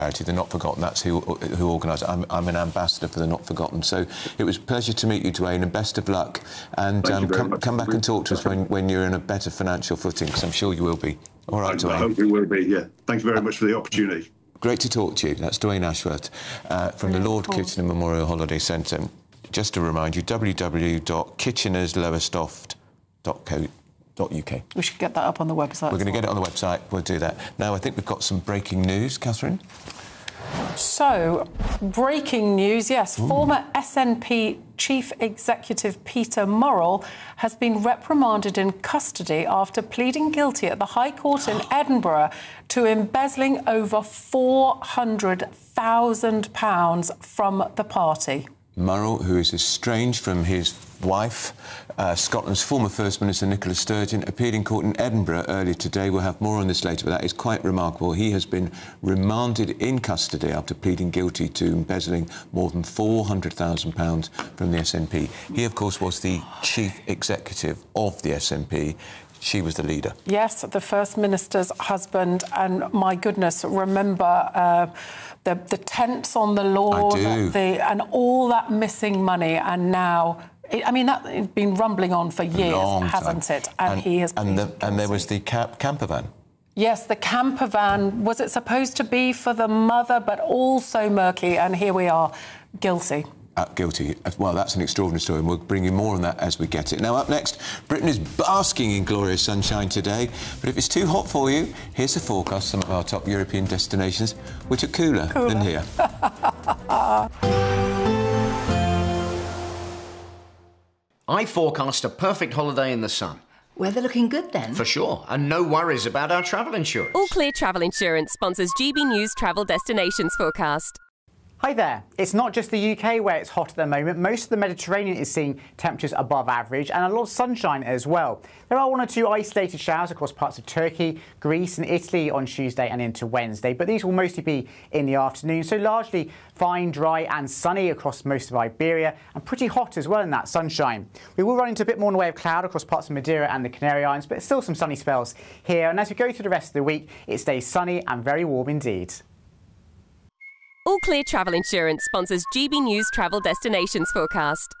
charity, the Not Forgotten. That's who organised it. I'm an ambassador for the Not Forgotten. So it was a pleasure to meet you, Dwayne, and best of luck. And come back and talk to us when you're in a better financial footing, because I'm sure you will be. All right, Dwayne. I hope we will be, yeah. Thank you very much for the opportunity. Great to talk to you. That's Dwayne Ashworth from the Lord Kitchener Memorial Holiday Centre. Just to remind you, www.kitchenerslowestoft.co.uk. We should get that up on the website. We're going to get it on the website. We'll do that. Now, I think we've got some breaking news, Catherine. So, breaking news, yes. Ooh. Former SNP Chief Executive Peter Murrell has been reprimanded in custody after pleading guilty at the High Court in Edinburgh to embezzling over £400,000 from the party. Murrell, who is estranged from his wife, Scotland's former First Minister Nicola Sturgeon, appeared in court in Edinburgh earlier today. We'll have more on this later, but that is quite remarkable. He has been remanded in custody after pleading guilty to embezzling more than £400,000 from the SNP. He, of course, was the chief executive of the SNP. She was the leader. Yes, the First Minister's husband, and my goodness, remember the tents on the lawn, and all that missing money, and now, I mean, that's been rumbling on for years, hasn't it? And he has. And there was the camper van. Yes, the camper van. Was it supposed to be for the mother, but also murky? And here we are, guilty. Guilty. Well, that's an extraordinary story, and we'll bring you more on that as we get it. Now, up next, Britain is basking in glorious sunshine today, but if it's too hot for you, here's the forecast. Some of our top European destinations, which are cooler. Than here. I forecast a perfect holiday in the sun. Weather looking good then? For sure, and no worries about our travel insurance. All Clear Travel Insurance sponsors GB News Travel Destinations forecast. Hi there. It's not just the UK where it's hot at the moment. Most of the Mediterranean is seeing temperatures above average and a lot of sunshine as well. There are one or two isolated showers across parts of Turkey, Greece and Italy on Tuesday and into Wednesday, but these will mostly be in the afternoon, so largely fine, dry and sunny across most of Iberia and pretty hot as well in that sunshine. We will run into a bit more in the way of cloud across parts of Madeira and the Canary Islands, but still some sunny spells here, and as we go through the rest of the week, it stays sunny and very warm indeed. All Clear Travel Insurance sponsors GB News Travel Destinations forecast.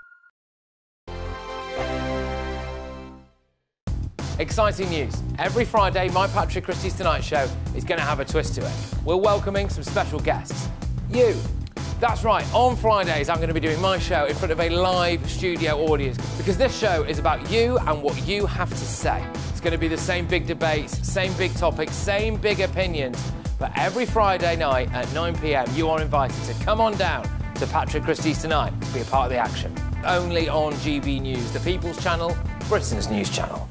Exciting news. Every Friday, my Patrick Christie's Tonight Show is going to have a twist to it. We're welcoming some special guests. You. That's right, on Fridays I'm going to be doing my show in front of a live studio audience, because this show is about you and what you have to say. It's going to be the same big debates, same big topics, same big opinions. But every Friday night at 9 p.m, you are invited to come on down to Patrick Christie's Tonight to be a part of the action. Only on GB News, the People's Channel, Britain's news channel.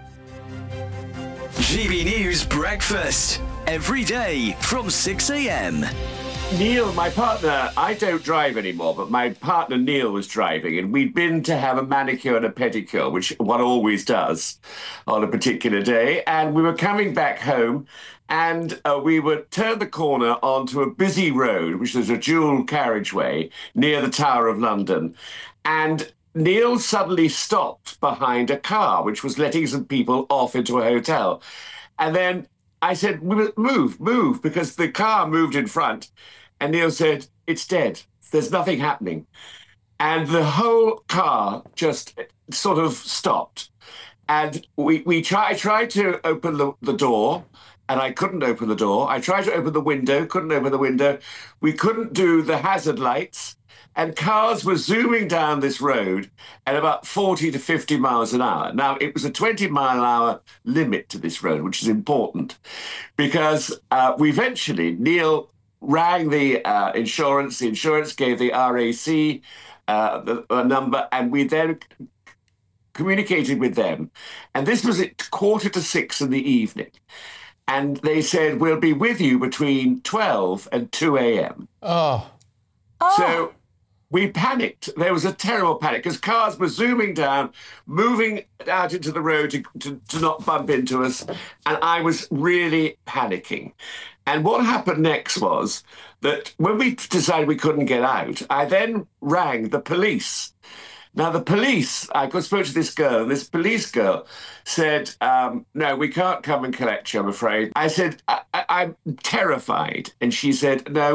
GB News Breakfast, every day from 6 a.m. Neil, my partner, I don't drive anymore, but my partner Neil was driving, and we'd been to have a manicure and a pedicure, which one always does on a particular day, and we were coming back home, and we would turn the corner onto a busy road, which is a dual carriageway near the Tower of London, and Neil suddenly stopped behind a car, which was letting some people off into a hotel, and then I said, move, because the car moved in front. And Neil said, it's dead. There's nothing happening. And the whole car just sort of stopped. And I tried to open the door, and I couldn't open the door. I tried to open the window, couldn't open the window. We couldn't do the hazard lights. And cars were zooming down this road at about 40 to 50 miles an hour. Now, it was a 20-mile-an-hour limit to this road, which is important, because Neil rang the insurance. The insurance gave the RAC the number, and we then communicated with them. And this was at 5:45 in the evening. And they said, we'll be with you between 12 and 2 a.m. So we panicked. There was a terrible panic because cars were zooming down, moving out into the road to not bump into us. And I was really panicking. And what happened next was that when we decided we couldn't get out, I then rang the police. Now, the police, I spoke to this girl, and this police girl said, no, we can't come and collect you, I'm afraid. I said, I'm terrified. And she said, no,